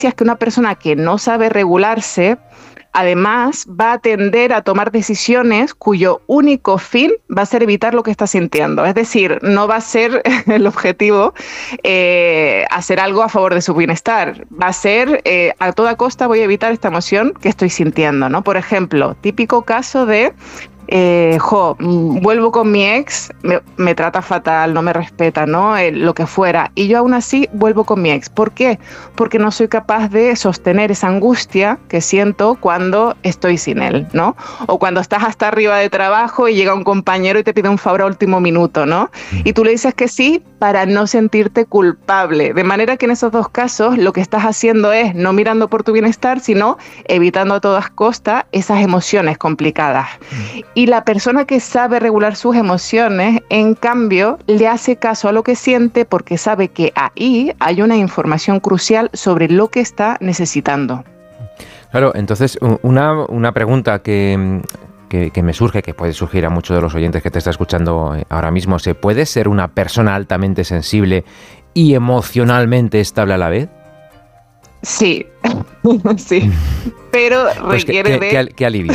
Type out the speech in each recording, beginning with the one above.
es que una persona que no sabe regularse, además, va a tender a tomar decisiones cuyo único fin va a ser evitar lo que está sintiendo. Es decir, no va a ser el objetivo hacer algo a favor de su bienestar. Va a ser, a toda costa voy a evitar esta emoción que estoy sintiendo, ¿no? Por ejemplo, típico caso de vuelvo con mi ex, me trata fatal, no me respeta, ¿no? Lo que fuera. Y yo aún así vuelvo con mi ex. ¿Por qué? Porque no soy capaz de sostener esa angustia que siento cuando estoy sin él, ¿no? O cuando estás hasta arriba de trabajo y llega un compañero y te pide un favor a último minuto, ¿no? Y tú le dices que sí para no sentirte culpable. De manera que en esos dos casos lo que estás haciendo es no mirando por tu bienestar, sino evitando a todas costas esas emociones complicadas. Y la persona que sabe regular sus emociones, en cambio, le hace caso a lo que siente porque sabe que ahí hay una información crucial sobre lo que está necesitando. Claro, entonces una pregunta que me surge, que puede surgir a muchos de los oyentes que te está escuchando ahora mismo, ¿se puede ser una persona altamente sensible y emocionalmente estable a la vez? Sí, sí, pero pues requiere qué alivio.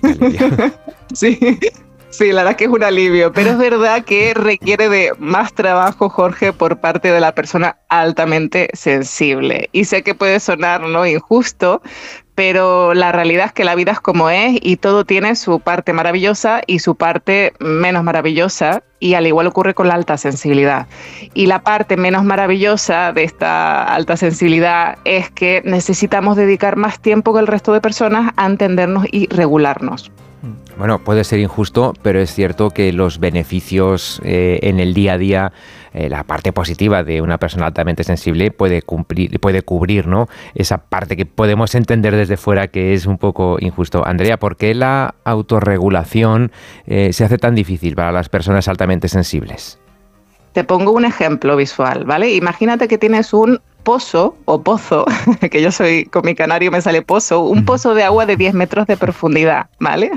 Sí, sí, la verdad que es un alivio, pero es verdad que requiere de más trabajo, Jorge, por parte de la persona altamente sensible. Y sé que puede sonar, ¿no?, injusto, pero la realidad es que la vida es como es y todo tiene su parte maravillosa y su parte menos maravillosa, y al igual ocurre con la alta sensibilidad. Y la parte menos maravillosa de esta alta sensibilidad es que necesitamos dedicar más tiempo que el resto de personas a entendernos y regularnos. Bueno, puede ser injusto, pero es cierto que los beneficios en el día a día, la parte positiva de una persona altamente sensible puede cubrir, ¿no?, esa parte que podemos entender desde fuera que es un poco injusto. Andrea, ¿por qué la autorregulación se hace tan difícil para las personas altamente sensibles? Te pongo un ejemplo visual, ¿vale? Imagínate que tienes un pozo o pozo, que yo soy, con mi canario me sale pozo, un pozo de agua de 10 metros de profundidad, ¿vale?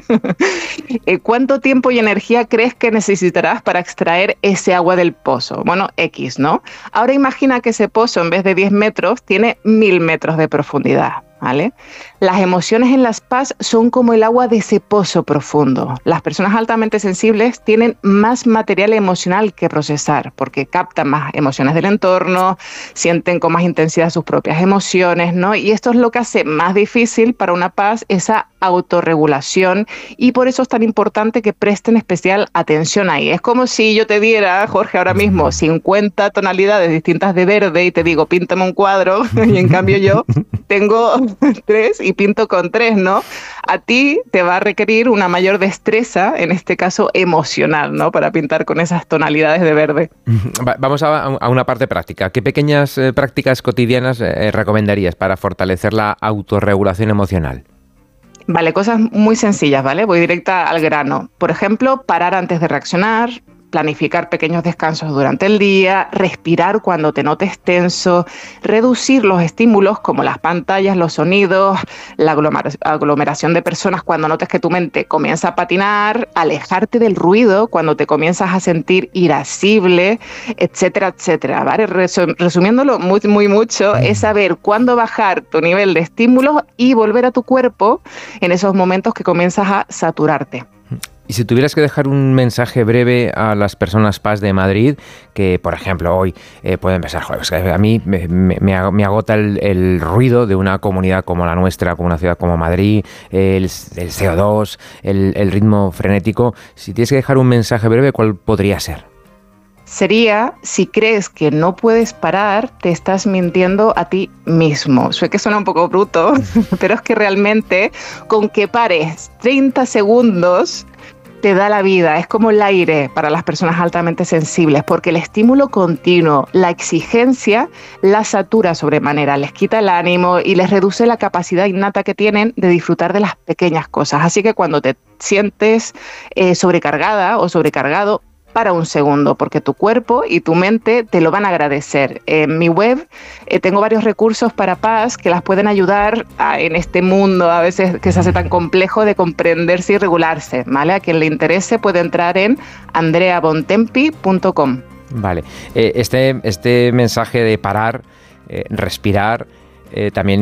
¿Cuánto tiempo y energía crees que necesitarás para extraer ese agua del pozo? Bueno, X, ¿no? Ahora imagina que ese pozo, en vez de 10 metros, tiene 1000 metros de profundidad, ¿vale? Las emociones en las PAS son como el agua de ese pozo profundo. Las personas altamente sensibles tienen más material emocional que procesar porque captan más emociones del entorno, sienten con más intensidad sus propias emociones, ¿no? Y esto es lo que hace más difícil para una PAS esa autorregulación, y por eso es tan importante que presten especial atención ahí. Es como si yo te diera, Jorge, ahora mismo 50 tonalidades distintas de verde y te digo, píntame un cuadro, y en cambio yo tengo 3 y pinto con 3, ¿no? A ti te va a requerir una mayor destreza, en este caso emocional, ¿no?, para pintar con esas tonalidades de verde. Vamos a una parte práctica. ¿Qué pequeñas prácticas cotidianas recomendarías para fortalecer la autorregulación emocional? Vale, cosas muy sencillas, ¿vale? Voy directa al grano. Por ejemplo, parar antes de reaccionar, planificar pequeños descansos durante el día, respirar cuando te notes tenso, reducir los estímulos como las pantallas, los sonidos, la aglomeración de personas cuando notes que tu mente comienza a patinar, alejarte del ruido cuando te comienzas a sentir irascible, etcétera, etcétera, ¿vale? Resumiéndolo muy mucho, es saber cuándo bajar tu nivel de estímulos y volver a tu cuerpo en esos momentos que comienzas a saturarte. Y si tuvieras que dejar un mensaje breve a las personas PAS de Madrid, que por ejemplo hoy pueden pensar, joder, es que a mí me agota el ruido de una comunidad como la nuestra, como una ciudad como Madrid, el CO2, el ritmo frenético. Si tienes que dejar un mensaje breve, ¿cuál podría ser? Sería, si crees que no puedes parar, te estás mintiendo a ti mismo. Sé que suena un poco bruto, pero es que realmente con que pares 30 segundos te da la vida. Es como el aire para las personas altamente sensibles, porque el estímulo continuo, la exigencia, la satura sobremanera, les quita el ánimo y les reduce la capacidad innata que tienen de disfrutar de las pequeñas cosas. Así que cuando te sientes sobrecargada o sobrecargado, para un segundo, porque tu cuerpo y tu mente te lo van a agradecer. En mi web tengo varios recursos para PAS que las pueden ayudar en este mundo a veces que se hace tan complejo de comprenderse y regularse, ¿vale? A quien le interese puede entrar en andreabontempi.com. Vale, este mensaje de parar, respirar, también